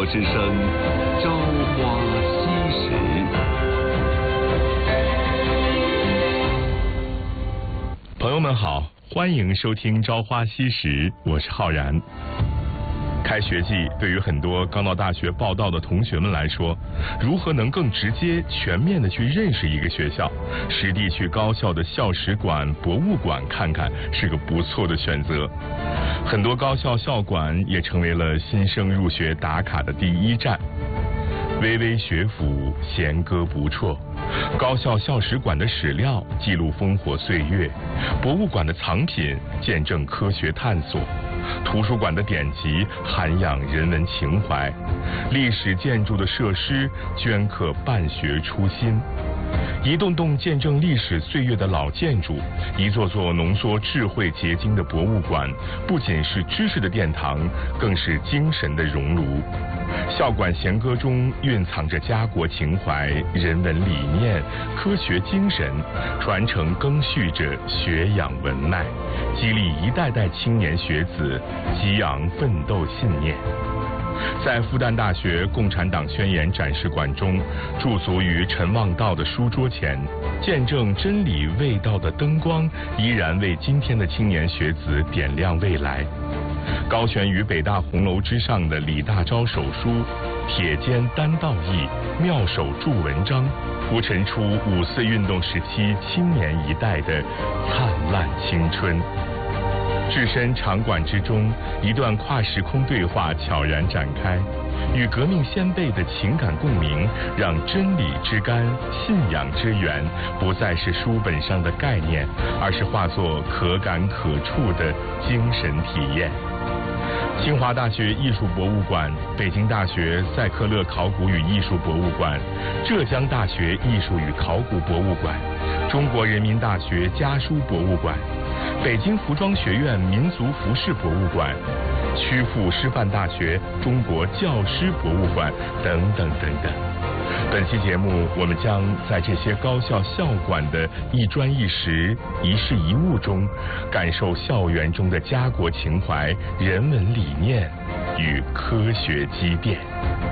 之声《朝花夕拾》。 朋友们好，欢迎收听《朝花夕拾》，我是浩然。开学季对于很多刚到大学报到的同学们来说，如何能更直接全面的去认识一个学校，实地去高校的校史馆、博物馆看看是个不错的选择。很多高校校馆也成为了新生入学打卡的第一站。巍巍学府，弦歌不辍。高校校史馆的史料记录烽火岁月，博物馆的藏品见证科学探索，图书馆的典籍涵养人文情怀，历史建筑的设施镌刻办学初心。一栋栋见证历史岁月的老建筑，一座座浓缩智慧结晶的博物馆，不仅是知识的殿堂，更是精神的熔炉。校馆弦歌中蕴藏着家国情怀、人文理念、科学精神，传承赓续着学养文脉，激励一代代青年学子激昂奋斗信念。在复旦大学共产党宣言展示馆中，驻足于陈望道的书桌前，见证真理味道的灯光依然为今天的青年学子点亮未来。高悬于北大红楼之上的李大钊手书，铁肩担道义，妙手著文章，铺陈出5·4运动时期青年一代的灿烂青春。置身场馆之中，一段跨时空对话悄然展开，与革命先辈的情感共鸣，让真理之甘、信仰之源不再是书本上的概念，而是化作可感可触的精神体验。清华大学艺术博物馆、北京大学塞克勒考古与艺术博物馆、浙江大学艺术与考古博物馆、中国人民大学家书博物馆、北京服装学院民族服饰博物馆、曲阜师范大学中国教师博物馆等等等等。本期节目，我们将在这些高校校馆的一砖一石、一事一物中，感受校园中的家国情怀、人文理念与科学积淀。